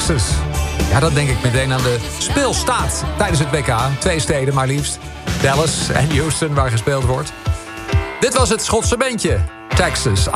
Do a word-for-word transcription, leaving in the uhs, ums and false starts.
Texas. Ja, dan denk ik meteen aan de speelstaat tijdens het W K. Twee steden maar liefst. Dallas en Houston, waar gespeeld wordt. Dit was het Schotse bandje. Texas.